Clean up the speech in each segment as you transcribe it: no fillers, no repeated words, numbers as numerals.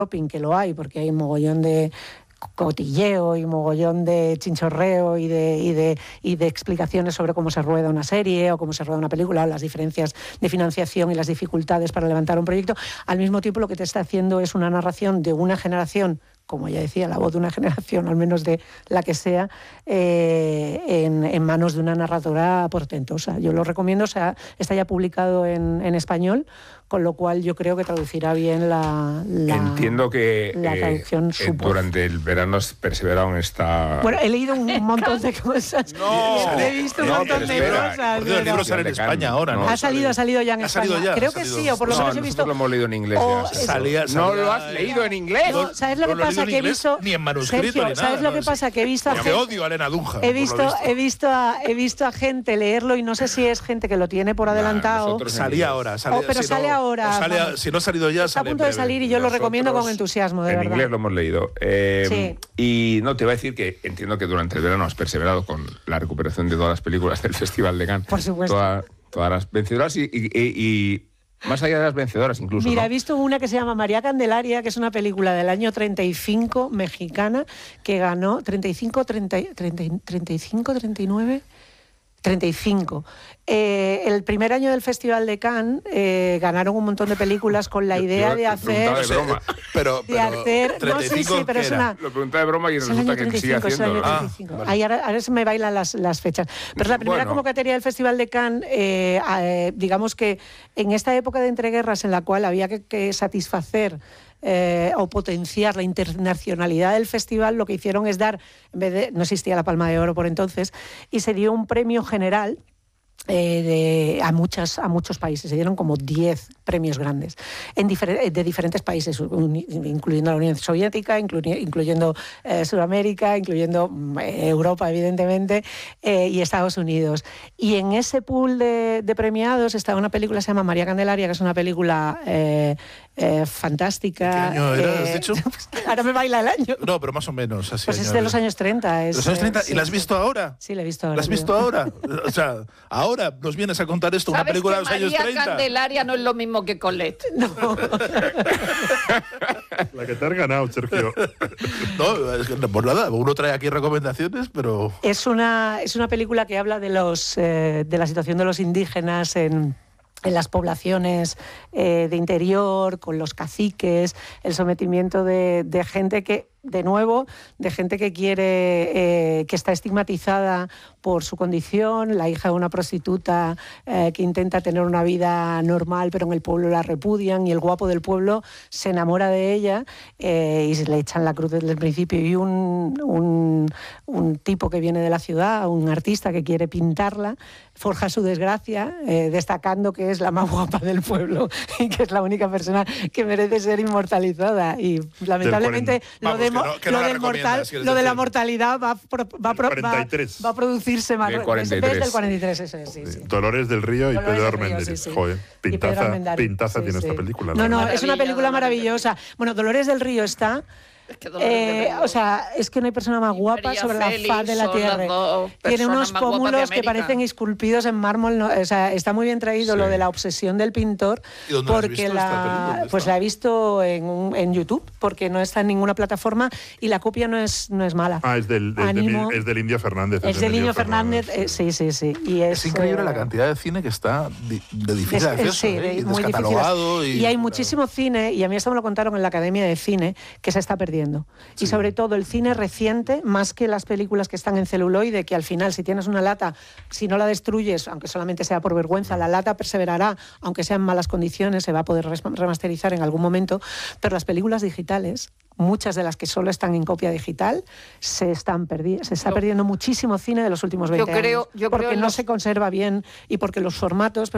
shopping, que lo hay, porque hay mogollón de cotilleo y mogollón de chinchorreo y de explicaciones sobre cómo se rueda una serie o cómo se rueda una película, o las diferencias de financiación y las dificultades para levantar un proyecto. Al mismo tiempo, lo que te está haciendo es una narración de una generación, como ya decía, la voz de una generación, al menos de la que sea, en manos de una narradora portentosa. Yo lo recomiendo, está ya publicado en español, con lo cual yo creo que traducirá bien la Entiendo que la traducción durante el verano has perseverado en esta... Bueno, he leído un montón de cosas. He visto un montón de cosas. Porque los libros salen en España ahora, ¿no? Ha salido ya en España. Creo que sí, o por lo menos he visto... Nosotros lo hemos leído en inglés ya. ¿No lo has leído en inglés? No, ¿sabes lo que pasa? Que he visto... Ni en manuscrito, Sergio, ni nada. ¿sabes lo que pasa? Que he visto a gente... Que odio a Elena Dunja. He visto a gente leerlo y no sé si es gente que lo tiene por adelantado. Salía ahora. Pero sale ahora. Si no ha salido ya, está a punto de salir y yo lo recomiendo con entusiasmo, de verdad. En inglés lo hemos leído. Sí. Y no, te iba a decir que entiendo que durante el verano has perseverado con la recuperación de todas las películas del Festival de Cannes. Por supuesto. Todas las vencedoras y más allá de las vencedoras incluso. Mira, ¿no? he visto una que se llama María Candelaria, que es una película del año 35, mexicana, que ganó 35, 39... 35. El primer año del Festival de Cannes ganaron un montón de películas con la idea de hacer... de broma. Pero no sé si, pero es una... Lo preguntaba de broma y resulta que sigue haciendo. Vale. Ahora se me bailan las fechas. Pero la primera convocatoria del Festival de Cannes, digamos que en esta época de entreguerras en la cual había que satisfacer o potenciar la internacionalidad del festival, lo que hicieron es dar, en vez de, no existía la Palma de Oro por entonces, y se dio un premio general a muchos países. Se dieron como 10 premios grandes de diferentes países, incluyendo la Unión Soviética, incluyendo Sudamérica, incluyendo Europa, evidentemente, y Estados Unidos. Y en ese pool de premiados estaba una película que se llama María Candelaria, que es una película fantástica. ¿Qué año era, has dicho? Ahora me baila el año. No, pero más o menos. Así pues es de los años 30. ¿Los años 30? Sí, ¿Y la has visto ahora? Sí, la he visto ahora. ¿La has visto ahora? O sea, ahora nos vienes a contar esto, una película de los años 30. María Candelaria no es lo mismo que Colette. No. La que te has ganado, Sergio. No, es que, pues nada, uno trae aquí recomendaciones, pero... Es una película que habla de la situación de los indígenas en las poblaciones de interior, con los caciques, el sometimiento de gente que, de nuevo, de gente que quiere, que está estigmatizada por su condición, la hija de una prostituta que intenta tener una vida normal, pero en el pueblo la repudian, y el guapo del pueblo se enamora de ella y se le echan la cruz desde el principio. Y un tipo que viene de la ciudad, un artista que quiere pintarla, forja su desgracia, destacando que es la más guapa del pueblo y que es la única persona que merece ser inmortalizada. Y lamentablemente lo de la mortalidad va a producirse más. Desde el 43, eso es, sí. Dolores del Río y Dolores Pedro del Río, Armendáriz. sí. Joder, pintaza Sí, tiene esta sí. película. No, es una película maravillosa. Bueno, Dolores del Río está... o sea, es que no hay persona más guapa María sobre Félix, la faz de la son tierra. las dos Tiene unos personas más guapas de pómulos que América. parecen esculpidos en mármol. ¿No? O sea, está muy bien traído lo de la obsesión del pintor. ¿Y dónde la has Porque visto esta película? ¿Dónde pues está? la he visto en YouTube, porque no está en ninguna plataforma y la copia no es mala. Es del Indio Fernández. Es del Indio Fernández, sí. Y Es increíble la cantidad de cine que está de difícil acceso, sí, y muy descatalogado. difícil. Y hay muchísimo cine, y a mí esto me lo contaron en la Academia de Cine, que se está perdiendo. Y sobre todo el cine reciente, más que las películas que están en celuloide, que al final, si tienes una lata, si no la destruyes, aunque solamente sea por vergüenza, la lata perseverará, aunque sea en malas condiciones, se va a poder remasterizar en algún momento. Pero las películas digitales, muchas de las que solo están en copia digital, se está perdiendo muchísimo cine de los últimos 20 años. Porque no se conserva bien y porque los formatos,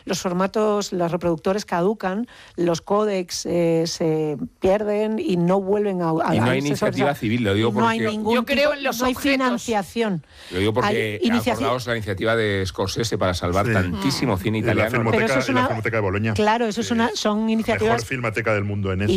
los reproductores caducan, los códecs se pierden y no vuelven a y no hay iniciativa civil, lo digo porque... No hay ningún no hay financiación. Lo digo porque acordaos la iniciativa de Scorsese para salvar tantísimo cine italiano. La Filmoteca de Boloña. Claro, eso son iniciativas... Mejor filmoteca del mundo en eso.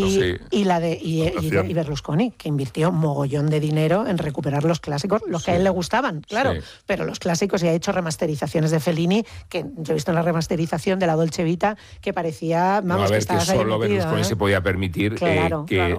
Y Berlusconi, que invirtió mogollón de dinero en recuperar los clásicos, los que a él le gustaban, claro, pero los clásicos, y ha hecho remasterizaciones de Fellini, que yo he visto una remasterización de la Dolce Vita que parecía, vamos, que estabas ahí solo metido, Berlusconi se podía permitir que